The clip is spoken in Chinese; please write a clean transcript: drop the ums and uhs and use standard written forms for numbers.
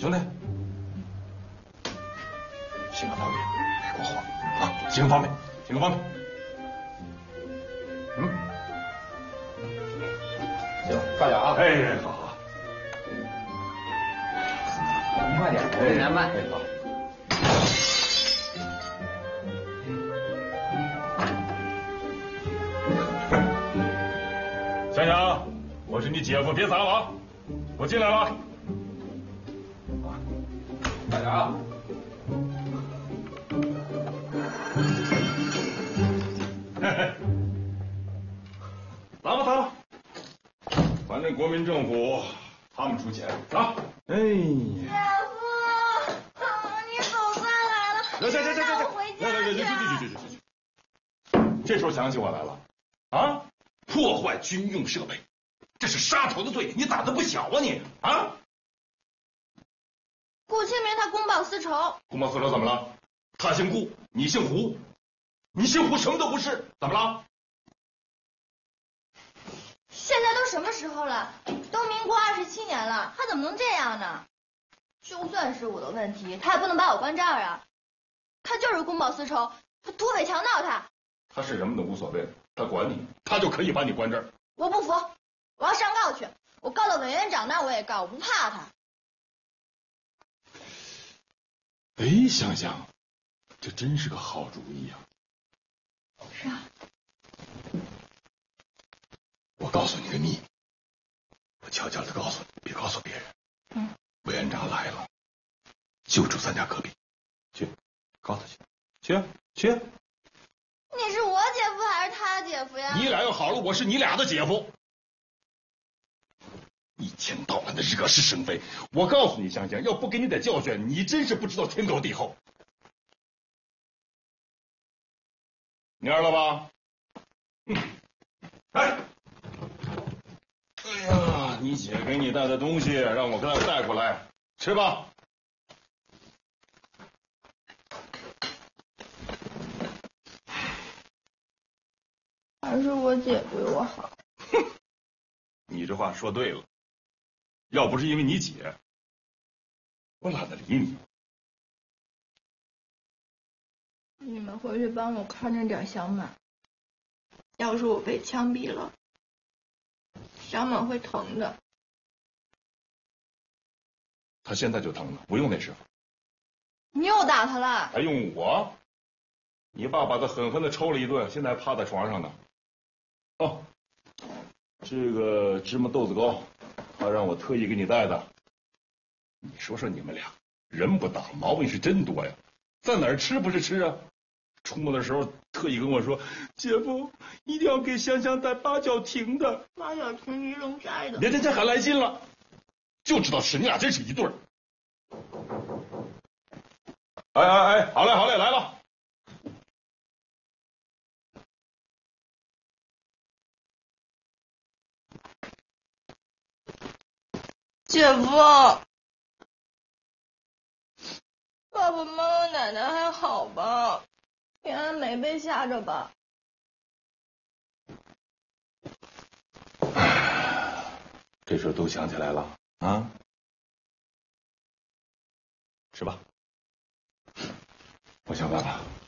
兄弟，行个方便，别过火啊！行个方便，行个方便。行，快点啊！哎，好好。 您快点，我给拿饭。 哎，好。想想，我是你姐夫，别撒谎。我进来了。快点啊！来吧，来吧，反正国民政府他们出钱啊。哎呀， 姐夫，你总算来了， 行， 回家去。这时候想起我来了，啊，破坏军用设备，这是杀头的罪，你打的不小啊你啊！ 顾清明他公报私仇， 公报私仇怎么了？他姓顾，你姓胡，你姓胡什么都不是，怎么了？ 现在都什么时候了？都民国27年了，他怎么能这样呢？就算是我的问题，他也不能把我关这儿啊！他就是公报私仇，他土匪强盗他。 他是什么都无所谓，他管你，他就可以把你关这儿。 我不服，我要上告去，我告到委员长那儿我也告，我不怕他。 哎，想想，这真是个好主意呀！ 是啊。 我告诉你个秘密，我悄悄的告诉你，别告诉别人。委员长来了，就住咱家隔壁，去，告他去，去。 你是我姐夫还是他姐夫呀？ 你俩要好了，我是你俩的姐夫。一天到晚的惹是生非，我告诉你，香香，要不给你点教训，你真是不知道天高地厚。蔫了吧？哎呀，你姐给你带的东西，让我给她带过来，吃吧。 还是我姐对我好。 哼，你这话说对了。要不是因为你姐，我懒得理你。 你们回去帮我看着点小满，要是我被枪毙了，小满会疼的。 他现在就疼了，不用那时候。 你又打他了？ 还用我？你爸把他狠狠的抽了一顿，现在还趴在床上呢。哦，这个芝麻豆子糕，他让我特意给你带的。你说说你们俩，人不大，毛病是真多呀。在哪儿吃不是吃啊？出门的时候特意跟我说，姐夫一定要给香香带八角亭的。 八角亭鱼龙斋的。 别还来劲了，就知道吃，你俩真是一对儿。哎，好嘞，来了。 姐夫，爸爸妈妈奶奶还好吧？平安没被吓着吧？ 这时候都想起来了啊！吃吧，我想办法